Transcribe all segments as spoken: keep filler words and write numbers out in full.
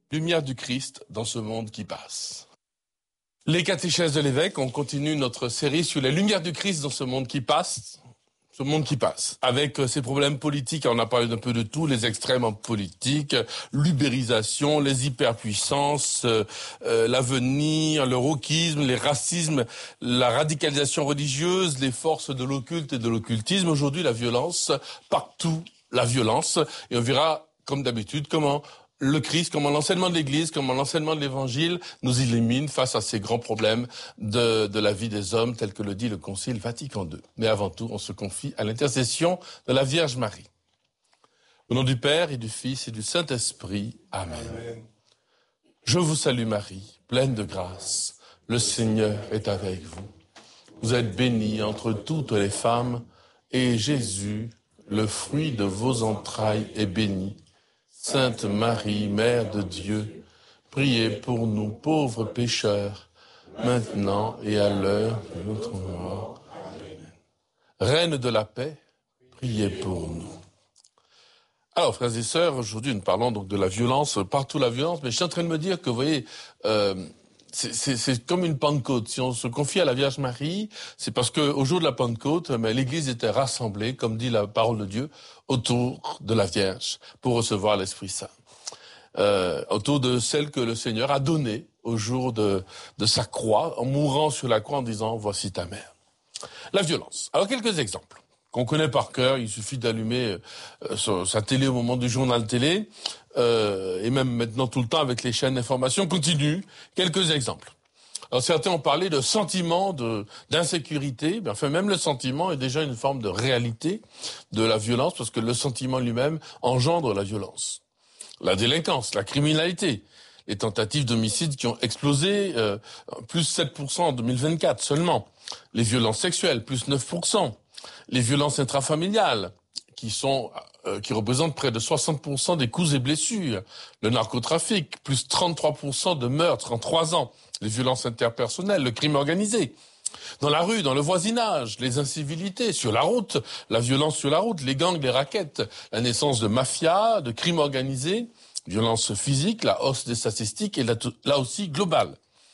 Lumière du Christ dans ce monde qui passe. Les catéchèses de l'évêque, on continue notre série sur la lumière du Christ dans ce monde qui passe. Ce monde qui passe, avec ses problèmes politiques, on a parlé d'un peu de tout, les extrêmes en politique, l'ubérisation, les hyperpuissances, euh, euh, l'avenir, le wokisme, les racismes, la radicalisation religieuse, les forces de l'occulte et de l'occultisme. Aujourd'hui, la violence, partout la violence, et on verra, comme d'habitude, comment le Christ, comment l'enseignement de l'Église, comment l'enseignement de l'Évangile nous illumine face à ces grands problèmes de, de la vie des hommes, tel que le dit le Concile Vatican deux. Mais avant tout, on se confie à l'intercession de la Vierge Marie. Au nom du Père et du Fils et du Saint-Esprit. Amen. Amen. Je vous salue Marie, pleine de grâce. Le Seigneur est avec vous. Vous êtes bénie entre toutes les femmes, et Jésus, le fruit de vos entrailles, est béni. Sainte Marie, Mère de Dieu, priez pour nous pauvres pécheurs, maintenant et à l'heure de notre mort. Amen. Reine de la paix, priez pour nous. Alors, frères et sœurs, aujourd'hui nous parlons donc de la violence, partout la violence, mais je suis en train de me dire que, vous voyez, euh, c'est, c'est, c'est comme une Pentecôte. Si on se confie à la Vierge Marie, c'est parce qu'au jour de la Pentecôte, mais l'Église était rassemblée, comme dit la parole de Dieu, autour de la Vierge pour recevoir l'Esprit Saint. Euh, autour de celle que le Seigneur a donnée au jour de, de sa croix, en mourant sur la croix en disant « Voici ta mère ». La violence. Alors, quelques exemples qu'on connaît par cœur. Il suffit d'allumer euh, sa télé au moment du journal télé, euh, et même maintenant tout le temps avec les chaînes d'information continue. Quelques exemples. Alors certains ont parlé de sentiment de, d'insécurité, mais enfin même le sentiment est déjà une forme de réalité de la violence, parce que le sentiment lui-même engendre la violence. La délinquance, la criminalité, les tentatives d'homicide qui ont explosé, euh, plus sept pour cent en deux mille vingt-quatre seulement. Les violences sexuelles, plus neuf pour cent. Les violences intrafamiliales, qui sont euh, qui représentent près de soixante pour cent des coups et blessures. Le narcotrafic, plus trente-trois pour cent de meurtres en trois ans. Les violences interpersonnelles, le crime organisé. Dans la rue, dans le voisinage, les incivilités, sur la route, la violence sur la route, les gangs, les rackets, la naissance de mafias, de crimes organisés, violence physique, la hausse des statistiques et là, là aussi globale.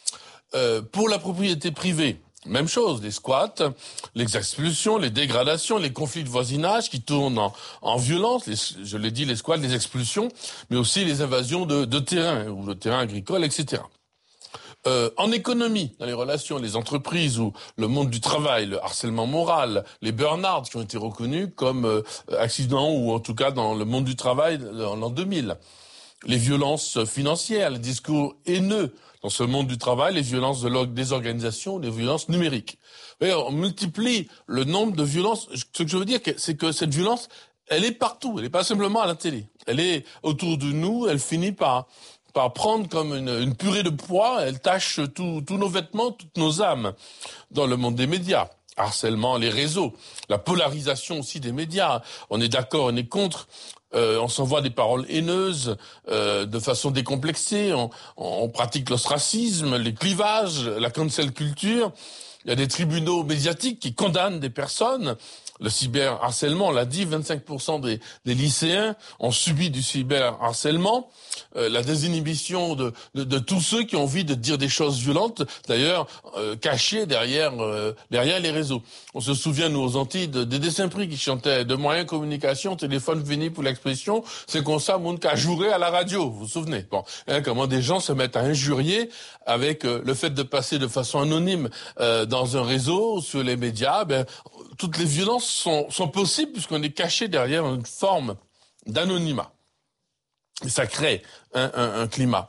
Euh, pour la propriété privée, même chose, les squats, les expulsions, les dégradations, les conflits de voisinage qui tournent en, en violence, les, je l'ai dit, les squats, les expulsions, mais aussi les invasions de, de terrain, ou de terrain agricole, et cetera. Euh, en économie, dans les relations, les entreprises ou le monde du travail, le harcèlement moral, les burn-out qui ont été reconnus comme euh, accidents ou en tout cas dans le monde du travail en l'an deux mille. Les violences financières, les discours haineux dans ce monde du travail, les violences de des organisations, les violences numériques. Vous voyez, on multiplie le nombre de violences. Ce que je veux dire, c'est que cette violence, elle est partout. Elle n'est pas simplement à la télé. Elle est autour de nous. Elle finit par par prendre comme une, une purée de poids. Elle tache tous nos vêtements, toutes nos âmes. Dans le monde des médias, harcèlement, les réseaux, la polarisation aussi des médias. On est d'accord, on est contre. Euh, on s'envoie des paroles haineuses euh, de façon décomplexée. On, on pratique l'ostracisme, les clivages, la cancel culture. Il y a des tribunaux médiatiques qui condamnent des personnes. Le cyberharcèlement, on l'a dit, vingt-cinq pour cent des, des lycéens ont subi du cyberharcèlement. Euh, la désinhibition de, de, de tous ceux qui ont envie de dire des choses violentes, d'ailleurs euh, cachées derrière euh, derrière les réseaux. On se souvient, nous, aux Antilles, de, de Saint-Prix qui chantait de moyens de communication, téléphone fini pour l'expression, c'est comme ça, monde qu'à jouer à la radio, vous vous souvenez. Bon, hein, comment des gens se mettent à injurier avec euh, le fait de passer de façon anonyme euh, dans un réseau, sur les médias, ben, toutes les violences sont, sont possibles puisqu'on est caché derrière une forme d'anonymat. Et ça crée un, un, un climat.